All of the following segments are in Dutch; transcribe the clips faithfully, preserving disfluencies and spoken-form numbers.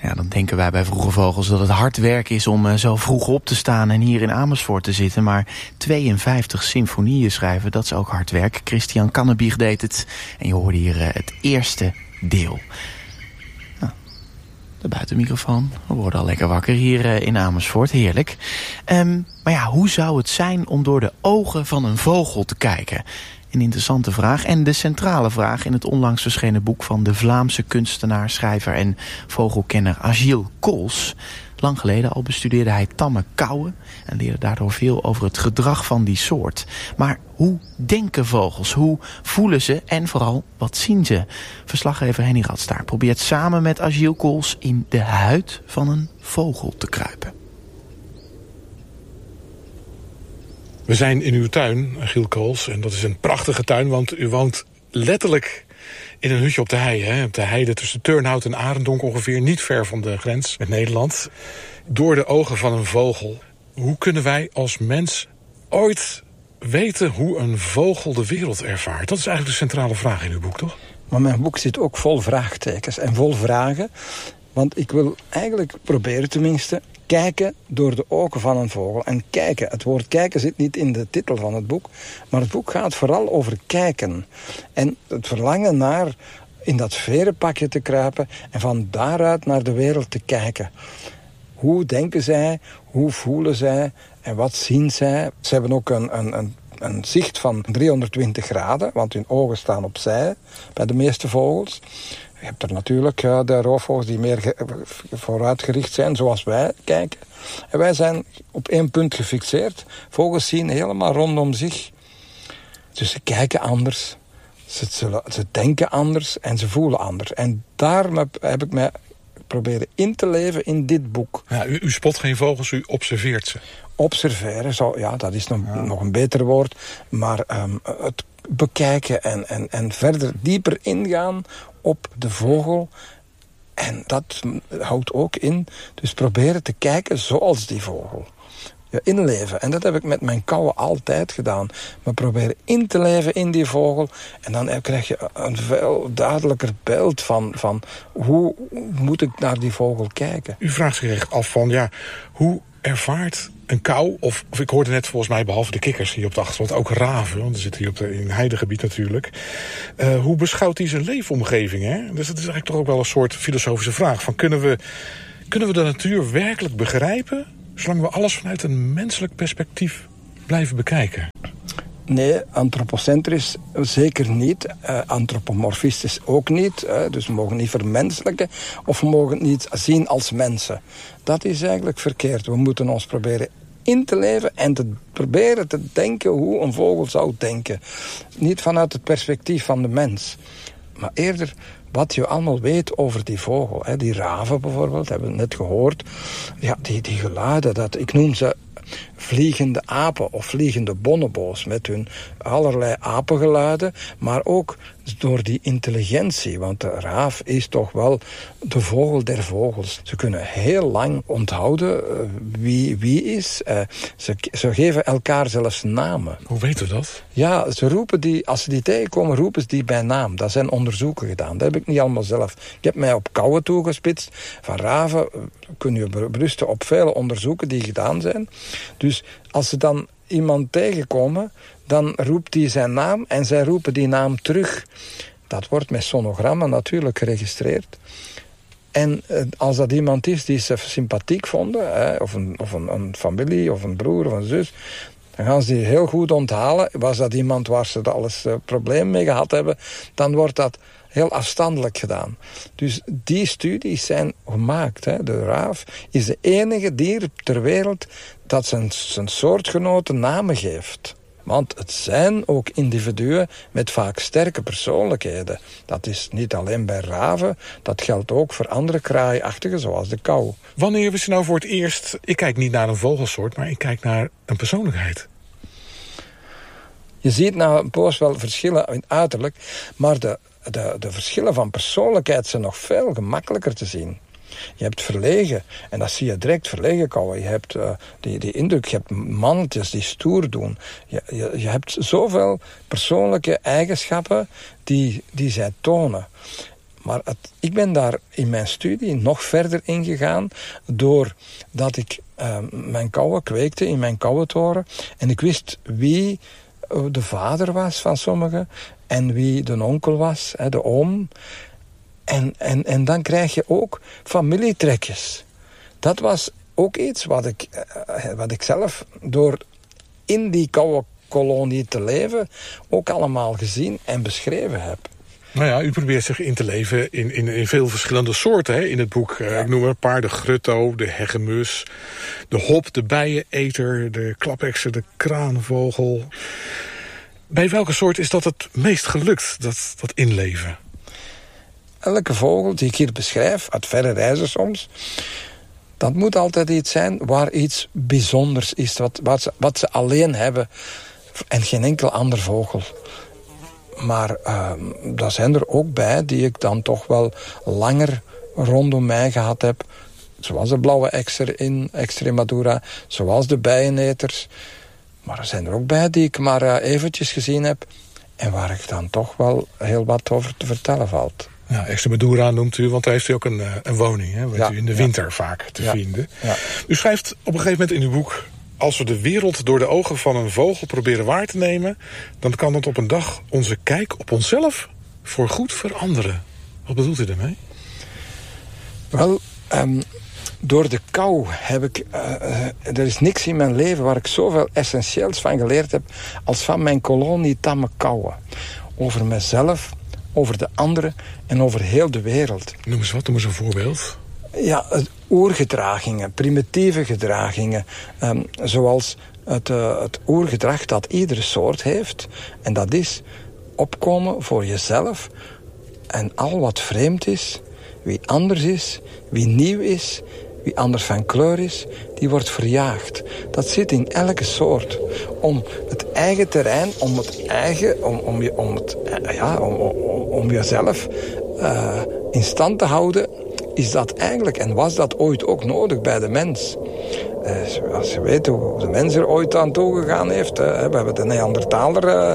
Ja, dan denken wij bij Vroege Vogels dat het hard werk is om uh, zo vroeg op te staan en hier in Amersfoort te zitten. Maar tweeënvijftig symfonieën schrijven, dat is ook hard werk. Christian Kannebieg deed het en je hoorde hier uh, het eerste deel. Nou, de buitenmicrofoon. We worden al lekker wakker hier uh, in Amersfoort. Heerlijk. Um, maar ja, hoe zou het zijn om door de ogen van een vogel te kijken? Een interessante vraag en de centrale vraag in het onlangs verschenen boek van de Vlaamse kunstenaar, schrijver en vogelkenner Agile Cols. Lang geleden al bestudeerde hij tamme kauwen en leerde daardoor veel over het gedrag van die soort. Maar hoe denken vogels? Hoe voelen ze? En vooral, wat zien ze? Verslaggever Henny Radstaart probeert samen met Agile Cols in de huid van een vogel te kruipen. We zijn in uw tuin, Agile Cols, en dat is een prachtige tuin, want u woont letterlijk in een hutje op de hei. Hè? Op de heide tussen Turnhout en Arendonk ongeveer, niet ver van de grens met Nederland. Door de ogen van een vogel. Hoe kunnen wij als mens ooit weten hoe een vogel de wereld ervaart? Dat is eigenlijk de centrale vraag in uw boek, toch? Maar mijn boek zit ook vol vraagtekens en vol vragen. Want ik wil eigenlijk proberen tenminste kijken door de ogen van een vogel. En kijken, het woord kijken zit niet in de titel van het boek. Maar het boek gaat vooral over kijken. En het verlangen naar in dat verenpakje te kruipen en van daaruit naar de wereld te kijken. Hoe denken zij, hoe voelen zij en wat zien zij? Ze hebben ook een, een, een, een zicht van driehonderdtwintig graden, want hun ogen staan opzij bij de meeste vogels. Je hebt er natuurlijk uh, de roofvogels die meer ge- vooruitgericht zijn, zoals wij kijken. En wij zijn op één punt gefixeerd. Vogels zien helemaal rondom zich. Dus ze kijken anders, ze, ze, ze denken anders en ze voelen anders. En daarom heb, heb ik mij proberen in te leven in dit boek. Ja, u, u spot geen vogels, u observeert ze. Observeren, zo, ja, dat is nog, ja. nog een beter woord. Maar um, het bekijken en, en, en verder dieper ingaan op de vogel. En dat houdt ook in, dus proberen te kijken zoals die vogel. Ja, inleven. En dat heb ik met mijn kauwen altijd gedaan. Maar proberen in te leven in die vogel. En dan krijg je een veel duidelijker beeld van, van hoe moet ik naar die vogel kijken. U vraagt zich echt af van, ja, hoe ervaart een kauw, of, of ik hoorde net volgens mij, behalve de kikkers hier op de achtergrond, ook raven, want we zitten hier op de, in een heidegebied natuurlijk. Uh, hoe beschouwt hij zijn leefomgeving? Hè? Dus dat is eigenlijk toch ook wel een soort filosofische vraag. Van, kunnen we, kunnen we de natuur werkelijk begrijpen, zolang we alles vanuit een menselijk perspectief blijven bekijken? Nee, antropocentrisch zeker niet. Uh, antropomorfistisch ook niet. Uh, dus we mogen niet vermenselijken of we mogen het niet zien als mensen. Dat is eigenlijk verkeerd. We moeten ons proberen in te leven en te proberen te denken hoe een vogel zou denken. Niet vanuit het perspectief van de mens, maar eerder wat je allemaal weet over die vogel. Hè. Die raven bijvoorbeeld, hebben we net gehoord. Ja, die, die geluiden, dat, ik noem ze vliegende apen of vliegende bonobo's met hun allerlei apengeluiden, maar ook door die intelligentie, want de raaf is toch wel de vogel der vogels. Ze kunnen heel lang onthouden uh, wie wie is. Uh, ze, ze geven elkaar zelfs namen. Hoe weten we dat? Ja, ze roepen die, als ze die tegenkomen, roepen ze die bij naam. Dat zijn onderzoeken gedaan. Dat heb ik niet allemaal zelf. Ik heb mij op kauwen toegespitst. Van raven uh, kun je berusten op vele onderzoeken die gedaan zijn. Dus als ze dan iemand tegenkomen, dan roept hij zijn naam en zij roepen die naam terug. Dat wordt met sonogrammen natuurlijk geregistreerd. En uh, als dat iemand is die ze sympathiek vonden, hè, of, een, of een, een familie, of een broer, of een zus, dan gaan ze die heel goed onthalen. Was dat iemand waar ze er alles uh, probleem mee gehad hebben, dan wordt dat heel afstandelijk gedaan. Dus die studies zijn gemaakt. Hè. De raaf is de enige dier ter wereld dat zijn, zijn soortgenoten namen geeft. Want het zijn ook individuen met vaak sterke persoonlijkheden. Dat is niet alleen bij raven, dat geldt ook voor andere kraaiachtigen zoals de kauw. Wanneer wist je nou voor het eerst, ik kijk niet naar een vogelsoort, maar ik kijk naar een persoonlijkheid? Je ziet na een poos wel verschillen in uiterlijk, maar de, de, de verschillen van persoonlijkheid zijn nog veel gemakkelijker te zien. Je hebt verlegen, en dat zie je direct, verlegen kauwen. Je hebt uh, die, die indruk, je hebt mannetjes die stoer doen. Je, je, je hebt zoveel persoonlijke eigenschappen die, die zij tonen. Maar het, ik ben daar in mijn studie nog verder ingegaan, doordat ik uh, mijn kauwen kweekte in mijn kauwentoren. En ik wist wie de vader was van sommigen en wie de onkel was, hè, de oom. En, en, en dan krijg je ook familietrekjes. Dat was ook iets wat ik, uh, wat ik zelf door in die kauwenkolonie te leven ook allemaal gezien en beschreven heb. Nou ja, u probeert zich in te leven in, in, in veel verschillende soorten hè, in het boek. Ja. Ik noem er een paar, de grutto, de hegemus, de hop, de bijeneter, de klapekser, de kraanvogel. Bij welke soort is dat het meest gelukt, dat, dat inleven? Elke vogel die ik hier beschrijf, uit verre reizen soms, dat moet altijd iets zijn waar iets bijzonders is, wat, wat, ze, wat ze alleen hebben en geen enkel ander vogel. Maar uh, daar zijn er ook bij die ik dan toch wel langer rondom mij gehad heb. Zoals de blauwe ekster in Extremadura, zoals de bijeneters. Maar er zijn er ook bij die ik maar uh, eventjes gezien heb en waar ik dan toch wel heel wat over te vertellen valt. Ja, Extremadura noemt u, want daar heeft u ook een, een woning. Hè, ja, u in de ja. winter vaak te ja, vinden. Ja. U schrijft op een gegeven moment in uw boek: als we de wereld door de ogen van een vogel proberen waar te nemen, dan kan het op een dag onze kijk op onszelf voorgoed veranderen. Wat bedoelt u daarmee? Wel, um, door de kou heb ik... Uh, uh, er is niks in mijn leven waar ik zoveel essentieels van geleerd heb als van mijn kolonie tamme kauwen. Over mezelf, over de anderen en over heel de wereld. Noem eens wat, noem eens een voorbeeld. Ja, oergedragingen, primitieve gedragingen. Um, zoals het, uh, het oergedrag dat iedere soort heeft. En dat is opkomen voor jezelf. En al wat vreemd is, wie anders is, wie nieuw is, wie anders van kleur is, die wordt verjaagd. Dat zit in elke soort. Om het eigen terrein, om het eigen, om, om, je, om, het, ja, om, om, om jezelf uh, in stand te houden, is dat eigenlijk, en was dat ooit ook nodig bij de mens. Uh, als je weet hoe de mens er ooit aan toegegaan heeft, uh, we hebben de Neandertaler uh,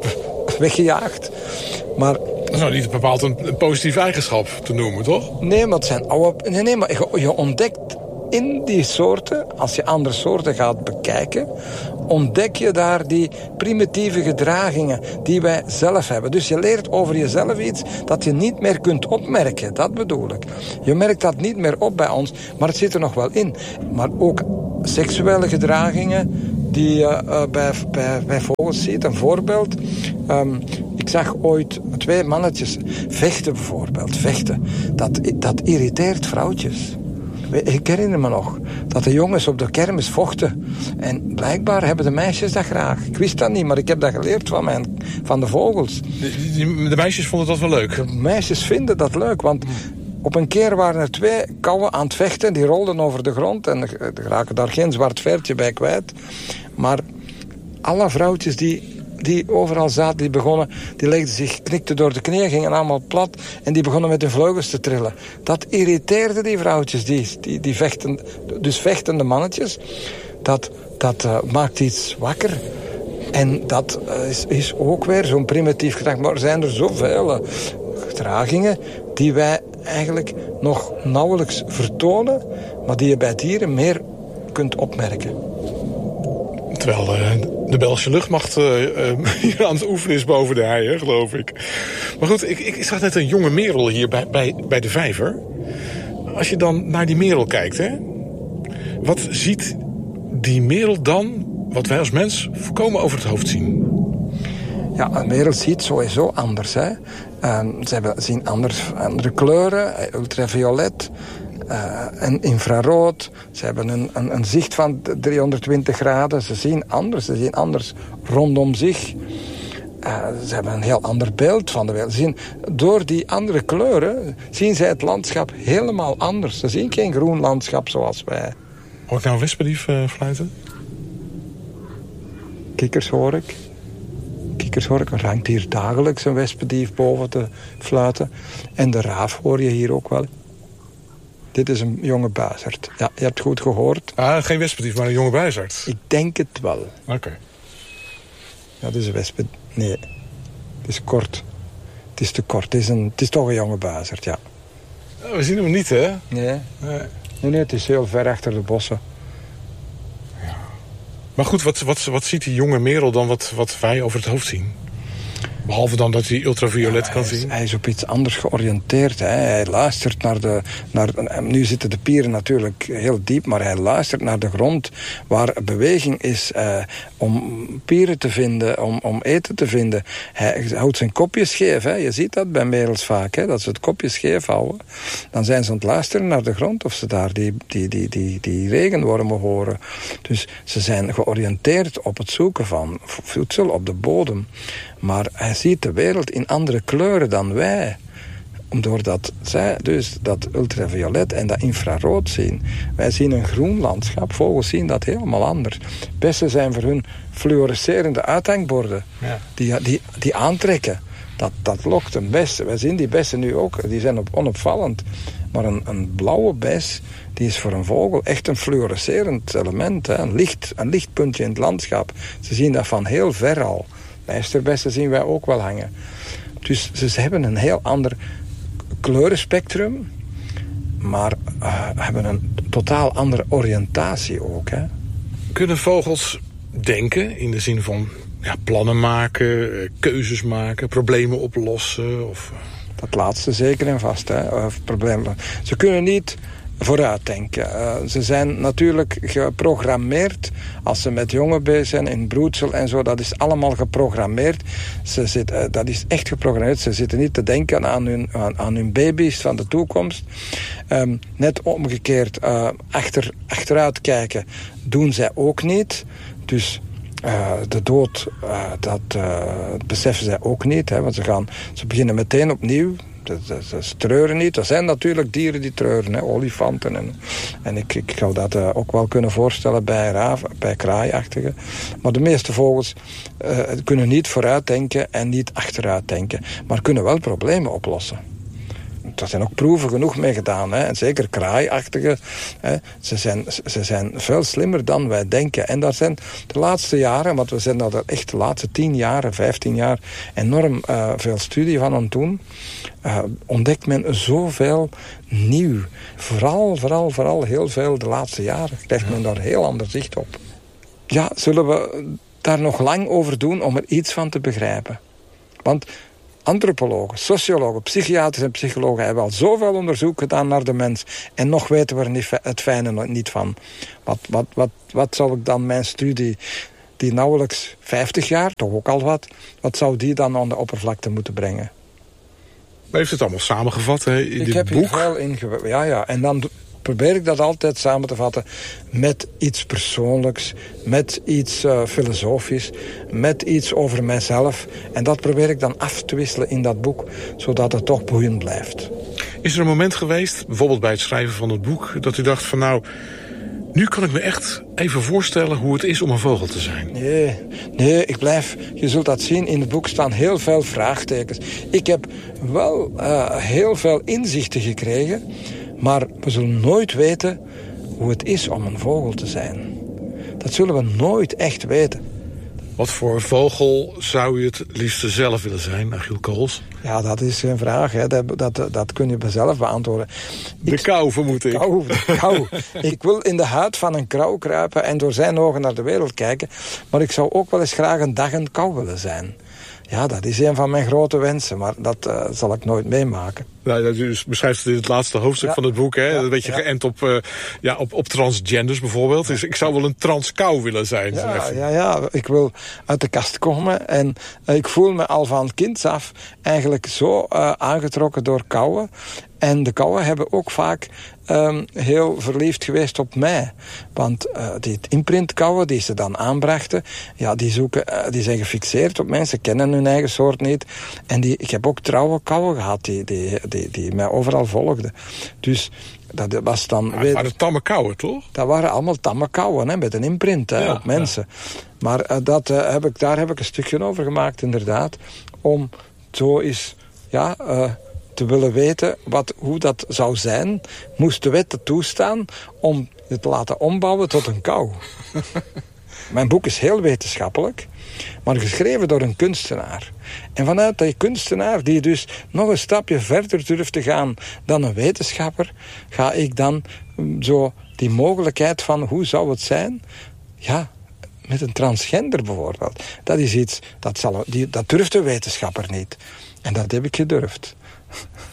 weggejaagd. Maar dat is nou niet bepaald een, een positieve eigenschap te noemen, toch? Nee, maar het zijn oude... Nee, nee, maar je, je ontdekt in die soorten, als je andere soorten gaat bekijken, ontdek je daar die primitieve gedragingen die wij zelf hebben. Dus je leert over jezelf iets dat je niet meer kunt opmerken. Dat bedoel ik. Je merkt dat niet meer op bij ons, maar het zit er nog wel in. Maar ook seksuele gedragingen die je uh, bij, bij, bij vogels ziet. Een voorbeeld. Um, ik zag ooit twee mannetjes vechten bijvoorbeeld. Vechten. Dat, dat irriteert vrouwtjes. Ik herinner me nog dat de jongens op de kermis vochten. En blijkbaar hebben de meisjes dat graag. Ik wist dat niet, maar ik heb dat geleerd van, mijn, van de vogels. De, de, de meisjes vonden dat wel leuk? De meisjes vinden dat leuk, want op een keer waren er twee kauwen aan het vechten. Die rolden over de grond en er raken daar geen zwart veertje bij kwijt. Maar alle vrouwtjes die... die overal zaten, die begonnen, die legden zich, knikten door de knieën, gingen allemaal plat en die begonnen met hun vleugels te trillen. Dat irriteerde die vrouwtjes, die, die, die vechten, dus vechtende mannetjes. Dat, dat uh, maakt iets wakker. En dat uh, is, is ook weer zo'n primitief gedrag. Maar er zijn er zoveel uh, gedragingen die wij eigenlijk nog nauwelijks vertonen, maar die je bij dieren meer kunt opmerken. Terwijl uh, de Belgische luchtmacht uh, uh, hier aan het oefenen is boven de hei, hè, geloof ik. Maar goed, ik, ik zag net een jonge merel hier bij, bij, bij de vijver. Als je dan naar die merel kijkt, hè, wat ziet die merel dan, wat wij als mens volkomen over het hoofd zien? Ja, een merel ziet sowieso anders. Hè. Um, ze hebben, zien anders, andere kleuren, ultraviolet... Uh, en infrarood. Ze hebben een, een, een zicht van driehonderdtwintig graden. Ze zien anders. Ze zien anders rondom zich. Uh, ze hebben een heel ander beeld van de wereld. Ze zien, door die andere kleuren zien zij het landschap helemaal anders. Ze zien geen groen landschap zoals wij. Hoor ik nou een wespendief uh, fluiten? Kikkers hoor ik. Kikkers hoor ik. Er hangt hier dagelijks een wespendief boven te fluiten. En de raaf hoor je hier ook wel. Dit is een jonge buizerd. Ja, je hebt goed gehoord. Ah, geen wespendief, maar een jonge buizerd. Ik denk het wel. Oké. Okay. Ja, dit is een wespen... Nee, het is kort. Het is te kort. Het is, een, het is toch een jonge buizerd, ja. We zien hem niet, hè? Nee. Nee. Nee, nee, het is heel ver achter de bossen. Ja. Maar goed, wat, wat, wat ziet die jonge Merel dan wat, wat wij over het hoofd zien? Behalve dan dat hij ultraviolet ja, kan hij is, zien. Hij is op iets anders georiënteerd. Hè. Hij luistert naar de... Naar, nu zitten de pieren natuurlijk heel diep, maar hij luistert naar de grond waar beweging is eh, om pieren te vinden, om, om eten te vinden. Hij houdt zijn kopje scheef. Hè. Je ziet dat bij merels vaak, hè, dat ze het kopje scheef houden. Dan zijn ze aan het luisteren naar de grond of ze daar die, die, die, die, die regenwormen horen. Dus ze zijn georiënteerd op het zoeken van voedsel op de bodem. Maar hij ziet de wereld in andere kleuren dan wij. Doordat zij dus dat ultraviolet en dat infrarood zien. Wij zien een groen landschap, vogels zien dat helemaal anders. Bessen zijn voor hun fluorescerende uithangborden. Ja. Die, die, die aantrekken. Dat, dat lokt een bes. Wij zien die bessen nu ook, die zijn op, onopvallend. Maar een, een blauwe bes, die is voor een vogel echt een fluorescerend element. Hè. Een, licht, een lichtpuntje in het landschap. Ze zien dat van heel ver al. Lijsterbessen zien wij ook wel hangen. Dus ze hebben een heel ander kleurenspectrum, maar uh, hebben een totaal andere oriëntatie ook. Hè. Kunnen vogels denken in de zin van ja, plannen maken, keuzes maken, problemen oplossen? Of... Dat laatste zeker en vast. Hè. Of problemen. Ze kunnen niet vooruitdenken. Uh, ze zijn natuurlijk geprogrammeerd. Als ze met jongen bezig zijn in broedsel en zo, dat is allemaal geprogrammeerd. Ze zit, uh, dat is echt geprogrammeerd. Ze zitten niet te denken aan hun, aan, aan hun baby's van de toekomst. Um, net omgekeerd, uh, achter, achteruit kijken doen zij ook niet. Dus Uh, de dood, uh, dat uh, beseffen zij ook niet. Hè, want ze, gaan, ze beginnen meteen opnieuw. Ze, ze, ze treuren niet. Er zijn natuurlijk dieren die treuren, hè, olifanten. En, en ik, ik zou dat uh, ook wel kunnen voorstellen bij raven, bij kraaiachtigen. Maar de meeste vogels uh, kunnen niet vooruitdenken en niet achteruitdenken. Maar kunnen wel problemen oplossen. Er zijn ook proeven genoeg mee gedaan. Hè. En zeker kraaiachtigen. Hè. Ze, zijn, ze zijn veel slimmer dan wij denken. En dat zijn de laatste jaren, want we zijn al echt de laatste tien jaar, vijftien jaar enorm uh, veel studie van aan het doen. Uh, ontdekt men zoveel nieuw. Vooral, vooral, vooral heel veel de laatste jaren. Krijgt men daar heel ander zicht op. Ja, zullen we daar nog lang over doen om er iets van te begrijpen? Want antropologen, sociologen, psychiaters en psychologen hebben al zoveel onderzoek gedaan naar de mens. En nog weten we er niet, het fijne niet van. Wat, wat, wat, wat zou ik dan mijn studie, die nauwelijks vijftig jaar, toch ook al wat, wat zou die dan aan de oppervlakte moeten brengen? Maar heeft het allemaal samengevat hè, in ik dit heb boek? Ik heb hier wel ingewikkeld. Ja, ja. En dan probeer ik dat altijd samen te vatten met iets persoonlijks, met iets uh, filosofisch, met iets over mijzelf. En dat probeer ik dan af te wisselen in dat boek, zodat het toch boeiend blijft. Is er een moment geweest, bijvoorbeeld bij het schrijven van het boek, dat u dacht van nou, nu kan ik me echt even voorstellen hoe het is om een vogel te zijn? Nee, nee, ik blijf, je zult dat zien, in het boek staan heel veel vraagtekens. Ik heb wel uh, heel veel inzichten gekregen, maar we zullen nooit weten hoe het is om een vogel te zijn. Dat zullen we nooit echt weten. Wat voor vogel zou u het liefst zelf willen zijn, Achiel Kools? Ja, dat is een vraag. Hè. Dat, dat, dat kun je zelf beantwoorden. De ik, kou, vermoed ik. Kou, de kou. Ik wil in de huid van een krauw kruipen en door zijn ogen naar de wereld kijken. Maar ik zou ook wel eens graag een dag een kou willen zijn. Ja, dat is een van mijn grote wensen, maar dat uh, zal ik nooit meemaken. Nou, u beschrijft het in het laatste hoofdstuk ja. van het boek, hè? Ja, een beetje ja. geënt op, uh, ja, op, op transgenders bijvoorbeeld. Dus ik zou wel een transkou willen zijn. Ja, ja, ja, ik wil uit de kast komen en uh, ik voel me al van kinds af eigenlijk zo uh, aangetrokken door kauwen. En de kauwen hebben ook vaak um, heel verliefd geweest op mij. Want uh, die imprintkauwen die ze dan aanbrachten, ja, die, zoeken, uh, die zijn gefixeerd op mensen, kennen hun eigen soort niet. En die, ik heb ook trouwe kauwen gehad die, die, die, die mij overal volgden. Dus dat was dan... Maar het waren tamme kauwen, toch? Dat waren allemaal tamme kauwen, hè, met een imprint hè, ja, op mensen. Ja. Maar uh, dat, uh, heb ik, daar heb ik een stukje over gemaakt, inderdaad. Om zo eens... Ja, uh, te willen weten wat, hoe dat zou zijn, moest de wet het toestaan om het te laten ombouwen tot een kou. Mijn boek is heel wetenschappelijk, maar geschreven door een kunstenaar. En vanuit die kunstenaar, die dus nog een stapje verder durft te gaan dan een wetenschapper, ga ik dan zo die mogelijkheid van hoe zou het zijn? Ja, met een transgender bijvoorbeeld. Dat is iets, dat, zal, die, dat durft een wetenschapper niet. En dat heb ik gedurfd.